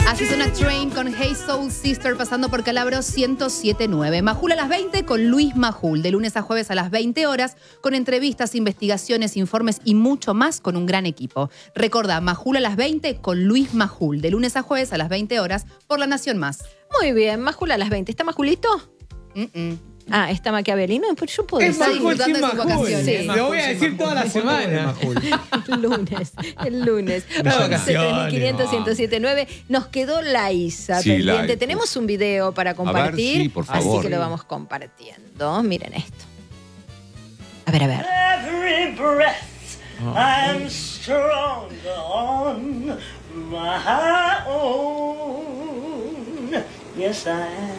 Así suena Train con Hey Soul Sister pasando por Calabro 107.9. Majul a las 20 con Luis Majul. De lunes a jueves a las 20 horas con entrevistas, investigaciones, informes y mucho más con un gran equipo. Recordá, Majul a las 20 con Luis Majul. De lunes a jueves a las 20 horas por La Nación Más. Muy bien, Majul a las 20. ¿Está Majulito? Ah, ¿está Maquiavelino? Pues yo puedo Es decir. Majul sin Majul. Sí. Lo voy a decir toda la semana. El lunes. 11.500.107.9. Nos quedó la Isa Sí, pendiente. la Isa. Tenemos un video para compartir. sí, por favor. Así que lo vamos compartiendo. Miren esto. A ver, a ver. Every breath I'm stronger on my own. Yes, I am.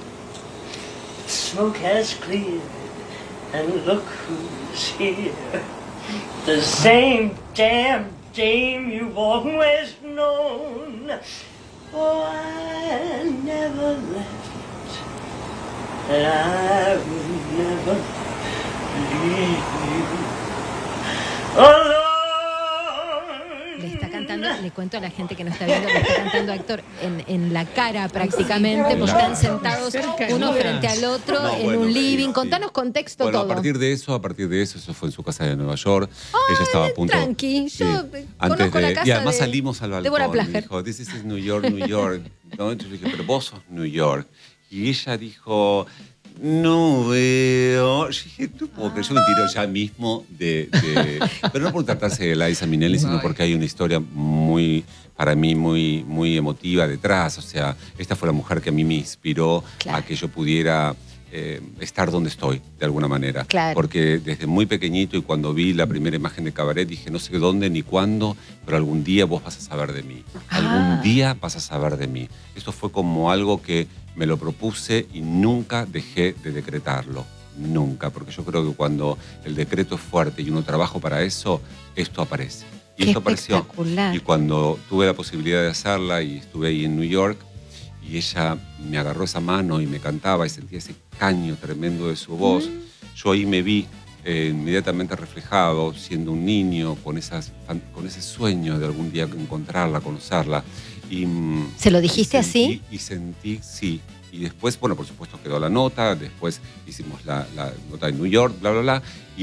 Smoke has cleared, and look who's here. The same damn dame you've always known. Oh, I never left, and I will never leave you alone. Le está cantando, le cuento a la gente que no está viendo, le está cantando Héctor en la cara prácticamente, porque están sentados uno frente al otro No, en bueno, un living. sí. Contanos contexto Bueno, todo. a partir de eso, eso fue en su casa de Nueva York. Ella estaba a punto. tranqui, sí, yo conozco la casa y además de salimos al Débora balcón. Y Plager. dijo, this is New York, New York. ¿No? Entonces yo le dije, pero vos sos New York. Y ella dijo, no veo. Yo dije, tú puedo creer, yo me tiro ya mismo pero no por tratarse de Liza Minnelli, sino porque hay una historia muy, para mí, muy emotiva detrás. O sea, esta fue la mujer que a mí me inspiró a que yo pudiera estar donde estoy, de alguna manera. Claro. Porque desde muy pequeñito y cuando vi la primera imagen de Cabaret, dije, no sé dónde ni cuándo, pero algún día vos vas a saber de mí. Algún día vas a saber de mí. Esto fue como algo que me lo propuse y nunca dejé de decretarlo. Nunca, porque yo creo que cuando el decreto es fuerte y uno trabaja para eso, esto aparece. Y Qué esto apareció. espectacular. Y cuando tuve la posibilidad de hacerla y estuve ahí en New York, y ella me agarró esa mano y me cantaba y sentía ese caño tremendo de su voz, yo ahí me vi inmediatamente reflejado, siendo un niño, con ese sueño de algún día encontrarla, conocerla. Y, ¿Se lo dijiste así? Y sentí, sí. Y después, bueno, por supuesto quedó la nota, después hicimos la nota en New York, bla, bla, bla.